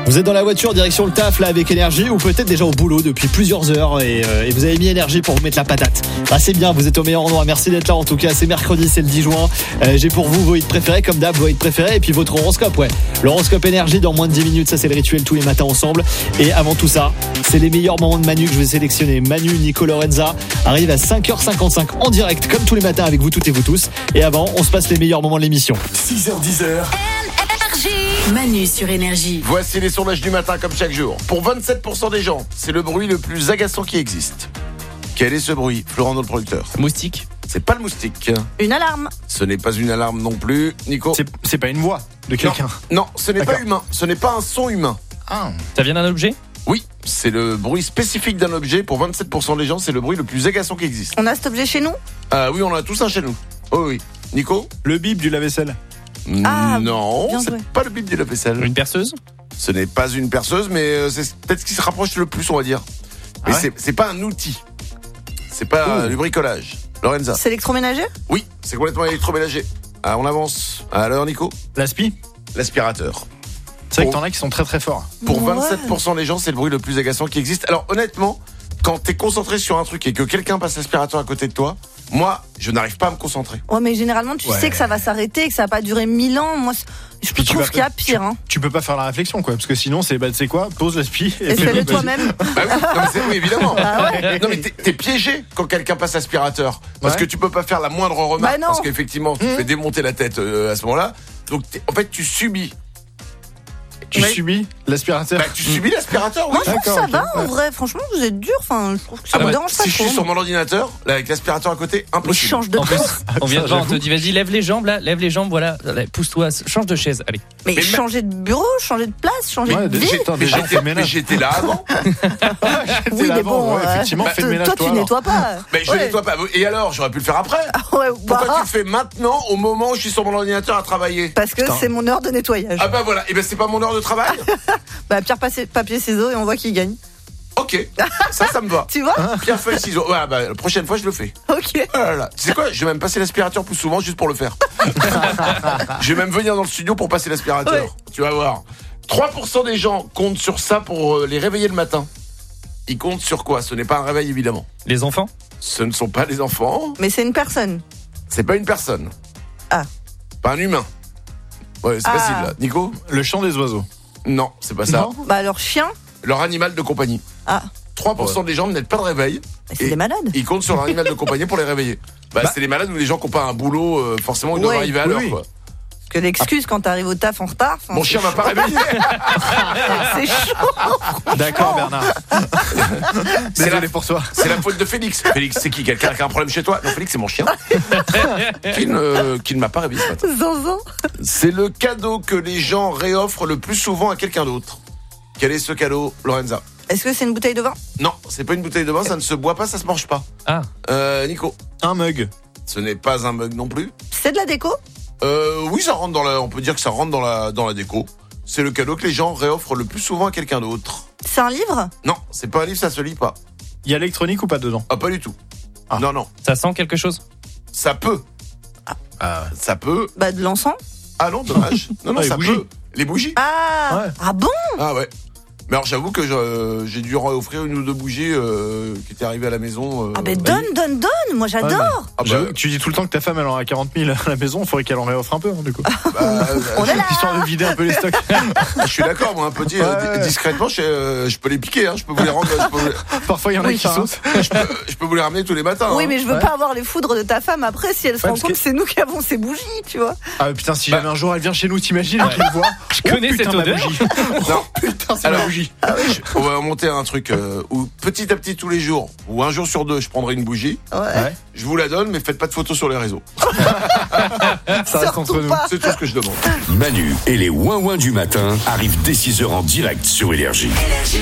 Vous êtes dans la voiture direction le taf là avec Énergie, ou peut-être déjà au boulot depuis plusieurs heures et vous avez mis Énergie pour vous mettre la patate. Bah c'est bien, vous êtes au meilleur endroit. Merci d'être là en tout cas. C'est mercredi, c'est le 10 juin. J'ai pour vous vos hits préférés, comme d'hab, vos hits préférés, et puis votre horoscope. Ouais, l'horoscope Énergie dans moins de 10 minutes. Ça c'est le rituel tous les matins ensemble. Et avant tout ça, c'est les meilleurs moments de Manu que je vais sélectionner. Manu, Nico, Lorenza arrive à 5h55 en direct comme tous les matins avec vous toutes et vous tous. Et avant, on se passe les meilleurs moments de l'émission. 6h10. Manu sur Énergie. Voici les sondages du matin comme chaque jour. Pour 27% des gens, c'est le bruit le plus agaçant qui existe. Quel est ce bruit, Florent, le producteur? Moustique. C'est pas le moustique. Une alarme. Ce n'est pas une alarme non plus. Nico? C'est pas une voix de quelqu'un. Non, ce n'est pas D'accord. humain. Ce n'est pas un son humain. Ah. Ça vient d'un objet? Oui, c'est le bruit spécifique d'un objet. Pour 27% des gens, c'est le bruit le plus agaçant qui existe. On a cet objet chez nous? Oui, on en a tous un chez nous. Oh oui. Nico? Le bip du lave-vaisselle. Ah, Non, bien c'est joué. pas le bip de la vaisselle. Une perceuse? Ce n'est pas une perceuse, mais c'est peut-être ce qui se rapproche le plus, on va dire. Mais Ah ouais c'est pas un outil. C'est pas du bricolage. Lorenza? C'est électroménager? Oui, c'est complètement électroménager. On avance. Alors, Nico? L'aspi? L'aspirateur. C'est vrai que t'en as qui sont très très forts. Pour Ouais. 27% des gens, c'est le bruit le plus agaçant qui existe. Alors, honnêtement, quand t'es concentré sur un truc et que quelqu'un passe l'aspirateur à côté de toi, moi, je n'arrive pas à me concentrer. Ouais, mais généralement, tu sais que ça va s'arrêter, que ça va pas durer 1000 ans. Moi, je Puis tu trouve vas qu'il y a pire. Hein. Tu peux pas faire la réflexion quoi, parce que sinon c'est tu sais quoi, pose l'aspi Et fais-le toi-même. Bah oui, non, mais oui, évidemment. Ah Non, mais t'es piégé quand quelqu'un passe l'aspirateur. Parce Ouais. que tu peux pas faire la moindre remarque. Bah non. Parce qu'effectivement, tu te fais démonter la tête à ce moment-là. Donc, en fait, tu subis. Tu Ouais. subis l'aspirateur. Bah, tu subis l'aspirateur, oui. Moi, je trouve que ça D'accord, va ok. en vrai. Franchement, vous êtes dur. Enfin, je trouve que ça Ah me bah, dérange pas si je suis trop. sur mon ordinateur, là, avec l'aspirateur à côté, Mais je impossible. change de En plus, place. on vient de Ça, voir, on te j'avoue. dit vas-y, lève les jambes là, lève les jambes, voilà, allez, pousse-toi, change de chaise, allez. Mais Mais changer de bureau, changer de place, changer Ouais, de vie. Mais déjà, j'étais- mais j'étais là avant. Oui, mais bon, effectivement, fais le ménage toi, tu alors. nettoies pas. Mais je Ouais. nettoie pas. Et alors, j'aurais pu le faire après. Ouais, Pourquoi bah, tu le fais maintenant, au moment où je suis sur mon ordinateur à travailler? parce que c'est mon heure de nettoyage. Ah bah voilà, et ben c'est pas mon heure de travail. Bah, pierre, papier, ciseaux, et on voit qui gagne. Ok, ça me va. Tu vois? Pierre, feuille, ciseaux. Ouais, bah la prochaine fois je le fais. Ok. Oh là là. Tu sais quoi? Je vais même passer l'aspirateur plus souvent juste pour le faire. Je vais même venir dans le studio pour passer l'aspirateur. Ouais. Tu vas voir. 3% des gens comptent sur ça pour les réveiller le matin. Ils comptent sur quoi? Ce n'est pas un réveil évidemment. Les enfants? Ce ne sont pas les enfants. Mais c'est une personne. C'est pas une personne. Ah. Pas un humain. Ouais, c'est Ah. facile là. Nico? Le chant des oiseaux. Non, c'est pas ça. Non. Bah, alors, chien. Leur animal de compagnie. Ah. 3% des gens ne mettent pas de réveil. Mais c'est Et des malades. Ils comptent sur leur animal de compagnie pour les réveiller. Bah, c'est les malades ou les gens qui n'ont pas un boulot, forcément, ils doivent Ouais. arriver à l'heure, Oui. quoi. Parce que l'excuse quand t'arrives au taf en retard, enfin, Mon chien m'a pas réveillé. c'est chaud. D'accord Bernard. C'est Désolé la, pour toi. c'est la faute de Félix. Félix, c'est qui? Quelqu'un qui a un problème chez toi? Non, Félix, c'est mon chien. qui ne m'a pas réveillé ce matin. Zanzan. C'est le cadeau que les gens réoffrent le plus souvent à quelqu'un d'autre. Quel est ce cadeau, Lorenza? Est-ce que c'est une bouteille de vin? Non, c'est pas une bouteille de vin, ça ne se boit pas, ça se mange pas. Ah, Nico? Un mug. Ce n'est pas un mug non plus. C'est de la déco? Oui, ça rentre on peut dire que ça rentre dans la déco. C'est le cadeau que les gens réoffrent le plus souvent à quelqu'un d'autre. C'est un livre? Non, c'est pas un livre, ça se lit pas. Il y a électronique ou pas dedans? Ah, pas du tout. Ah. Non, ça sent quelque chose? ça peut. Ah. Ça peut. Bah, de l'encens? Ah non, dommage. Non, Ah, les ça bougies. peut. Les bougies? Ah! Ouais. Ah bon? Ah ouais. Mais alors j'avoue que j'ai dû offrir une ou deux bougies qui étaient arrivées à la maison. Ah, ben donne! Moi, j'adore! Ah bah, J'avoue que tu dis tout le temps que ta femme elle en a 40 000 à la maison, il faudrait qu'elle en réoffre un peu du coup. On est là! Histoire de vider un peu les stocks. je suis d'accord, moi, un petit Ouais. discrètement, je peux les piquer, hein, je peux vous les rendre. Parfois il y en a Oui, qui enfin, sautent. Je peux vous les ramener tous les matins. Oui, hein. mais je veux Ouais. pas avoir les foudres de ta femme après si elle se Ouais, rend parce compte que- que c'est nous qui avons ces bougies, tu vois. Ah putain, si jamais un jour elle vient chez nous, t'imagines qu'elle voit. Je connais cette odeur. Non. Putain, c'est Alors, ma bougie. on va monter un truc où petit à petit tous les jours, ou un jour sur deux, je prendrai une bougie. Ouais. Je vous la donne, mais faites pas de photos sur les réseaux. Ça reste entre nous. pas. C'est tout ce que je demande. Manu et les ouin-ouin du matin arrivent dès 6h en direct sur Énergie.